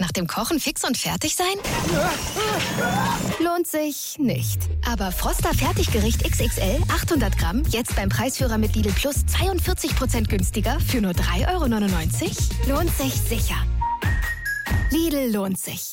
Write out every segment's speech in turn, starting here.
nach dem Kochen fix und fertig sein? Lohnt sich nicht. Aber Froster Fertiggericht XXL 800 Gramm jetzt beim Preisführer mit Lidl Plus 42% günstiger für nur 3,99 €? Lohnt sich sicher. Lidl lohnt sich.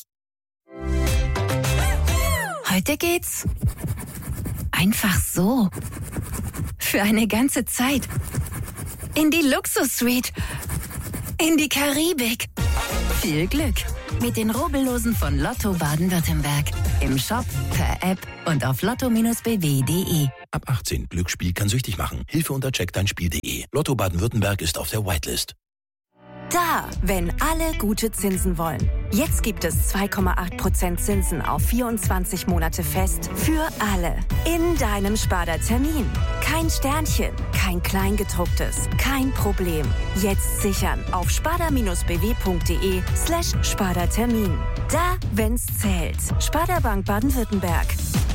Heute geht's einfach so. Für eine ganze Zeit. In die Luxus-Suite. In die Karibik. Viel Glück mit den Rubbellosen von Lotto Baden-Württemberg. Im Shop, per App und auf lotto-bw.de. Ab 18. Glücksspiel kann süchtig machen. Hilfe unter checkdeinspiel.de. Lotto Baden-Württemberg ist auf der Whitelist. Da, wenn alle gute Zinsen wollen. Jetzt gibt es 2,8% Zinsen auf 24 Monate fest für alle. In deinem Sparda-Termin. Kein Sternchen, kein Kleingedrucktes, kein Problem. Jetzt sichern auf sparda-bw.de/Sparda-Termin. Da, wenn's zählt. Sparda Bank Baden-Württemberg.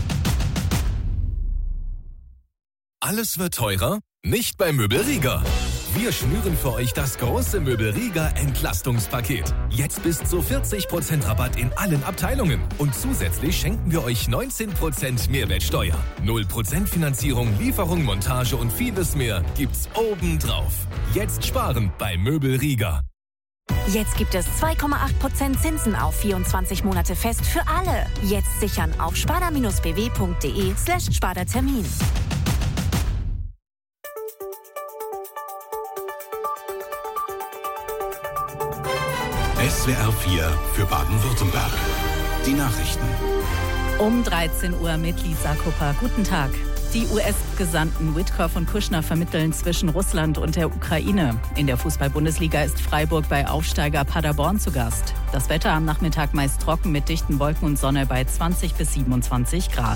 Alles wird teurer? Nicht bei Möbelrieger. Wir schnüren für euch das große Möbelrieger Entlastungspaket. Jetzt bis zu 40% Rabatt in allen Abteilungen. Und zusätzlich schenken wir euch 19% Mehrwertsteuer. 0% Finanzierung, Lieferung, Montage und vieles mehr gibt's obendrauf. Jetzt sparen bei Möbelrieger. Jetzt gibt es 2,8% Zinsen auf 24 Monate fest für alle. Jetzt sichern auf sparda-bw.de/Sparda-Termin. SWR 4 für Baden-Württemberg. Die Nachrichten. Um 13 Uhr mit Lisa Kupper. Guten Tag. Die US-Gesandten Witkoff und Kushner vermitteln zwischen Russland und der Ukraine. In der Fußball-Bundesliga ist Freiburg bei Aufsteiger Paderborn zu Gast. Das Wetter am Nachmittag meist trocken mit dichten Wolken und Sonne bei 20 bis 27 Grad.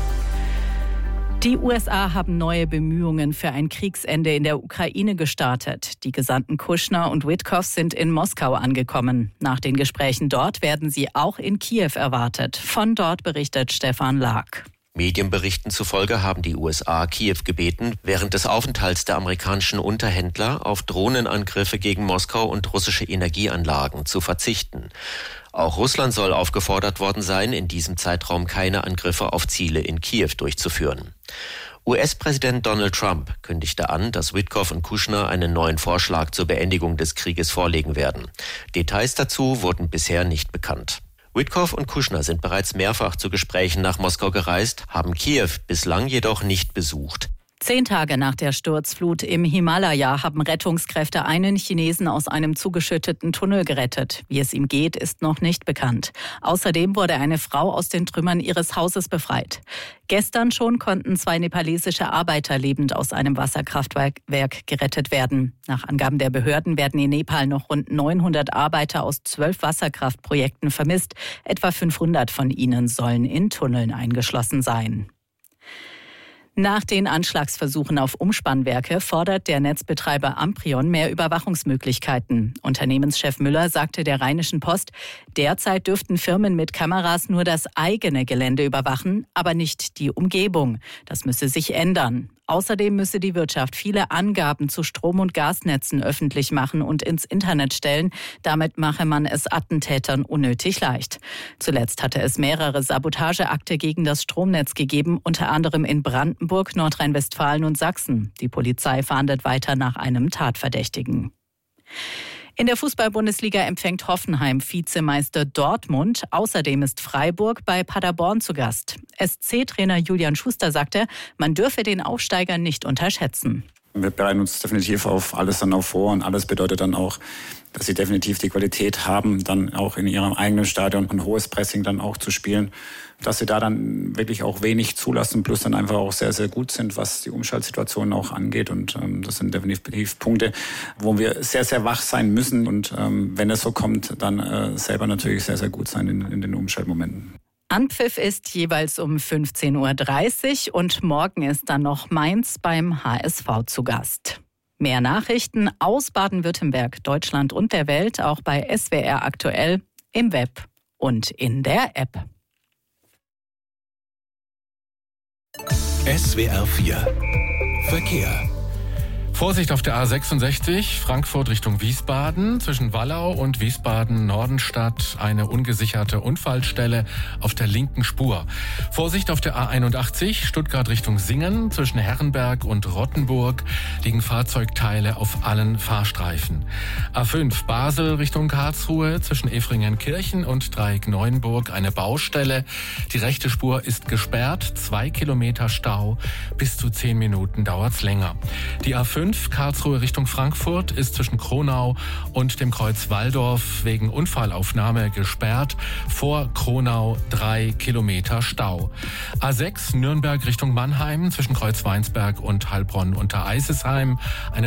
Die USA haben neue Bemühungen für ein Kriegsende in der Ukraine gestartet. Die Gesandten Kushner und Witkoff sind in Moskau angekommen. Nach den Gesprächen dort werden sie auch in Kiew erwartet. Von dort berichtet Stefan Lag. Medienberichten zufolge haben die USA Kiew gebeten, während des Aufenthalts der amerikanischen Unterhändler auf Drohnenangriffe gegen Moskau und russische Energieanlagen zu verzichten. Auch Russland soll aufgefordert worden sein, in diesem Zeitraum keine Angriffe auf Ziele in Kiew durchzuführen. US-Präsident Donald Trump kündigte an, dass Witkoff und Kushner einen neuen Vorschlag zur Beendigung des Krieges vorlegen werden. Details dazu wurden bisher nicht bekannt. Witkoff und Kushner sind bereits mehrfach zu Gesprächen nach Moskau gereist, haben Kiew bislang jedoch nicht besucht. 10 Tage nach der Sturzflut im Himalaya haben Rettungskräfte einen Chinesen aus einem zugeschütteten Tunnel gerettet. Wie es ihm geht, ist noch nicht bekannt. Außerdem wurde eine Frau aus den Trümmern ihres Hauses befreit. Gestern schon konnten 2 nepalesische Arbeiter lebend aus einem Wasserkraftwerk gerettet werden. Nach Angaben der Behörden werden in Nepal noch rund 900 Arbeiter aus 12 Wasserkraftprojekten vermisst. Etwa 500 von ihnen sollen in Tunneln eingeschlossen sein. Nach den Anschlagsversuchen auf Umspannwerke fordert der Netzbetreiber Amprion mehr Überwachungsmöglichkeiten. Unternehmenschef Müller sagte der Rheinischen Post, derzeit dürften Firmen mit Kameras nur das eigene Gelände überwachen, aber nicht die Umgebung. Das müsse sich ändern. Außerdem müsse die Wirtschaft viele Angaben zu Strom- und Gasnetzen öffentlich machen und ins Internet stellen. Damit mache man es Attentätern unnötig leicht. Zuletzt hatte es mehrere Sabotageakte gegen das Stromnetz gegeben, unter anderem in Brandenburg, Nordrhein-Westfalen und Sachsen. Die Polizei fahndet weiter nach einem Tatverdächtigen. In der Fußball-Bundesliga empfängt Hoffenheim Vizemeister Dortmund. Außerdem ist Freiburg bei Paderborn zu Gast. SC-Trainer Julian Schuster sagte, man dürfe den Aufsteiger nicht unterschätzen. Wir bereiten uns definitiv auf alles dann auch vor und alles bedeutet dann auch, dass sie definitiv die Qualität haben, dann auch in ihrem eigenen Stadion ein hohes Pressing dann auch zu spielen, dass sie da dann wirklich auch wenig zulassen, plus dann einfach auch sehr, sehr gut sind, was die Umschaltsituation auch angeht und das sind definitiv Punkte, wo wir sehr, sehr wach sein müssen und wenn es so kommt, dann selber natürlich sehr, sehr gut sein in den Umschaltmomenten. Anpfiff ist jeweils um 15:30 Uhr und morgen ist dann noch Mainz beim HSV zu Gast. Mehr Nachrichten aus Baden-Württemberg, Deutschland und der Welt auch bei SWR aktuell im Web und in der App. SWR 4 Verkehr. Vorsicht auf der A66, Frankfurt Richtung Wiesbaden. Zwischen Wallau und Wiesbaden-Nordenstadt eine ungesicherte Unfallstelle auf der linken Spur. Vorsicht auf der A81, Stuttgart Richtung Singen. Zwischen Herrenberg und Rottenburg liegen Fahrzeugteile auf allen Fahrstreifen. A5, Basel Richtung Karlsruhe. Zwischen Efringen-Kirchen und Dreieck-Neuenburg eine Baustelle. Die rechte Spur ist gesperrt, 2 Kilometer Stau. Bis zu 10 Minuten dauert's länger. Die A5 Karlsruhe Richtung Frankfurt ist zwischen Kronau und dem Kreuz Walldorf wegen Unfallaufnahme gesperrt. Vor Kronau 3 Kilometer Stau. A6 Nürnberg Richtung Mannheim zwischen Kreuz Weinsberg und Heilbronn unter Eisesheim eine